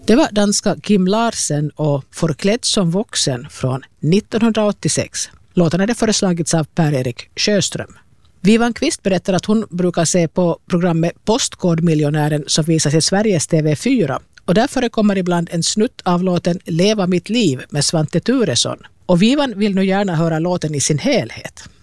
Det var danska Kim Larsen och Förklädd som vuxen från 1986. Låten hade föreslagits av Per-Erik Sjöström. Vivan Kvist berättar att hon brukar se på programmet Postkodmiljonären som visas i Sveriges TV4. Och där förekommer ibland en snutt av låten Leva mitt liv med Svante Turesson. Och Vivan vill nu gärna höra låten i sin helhet.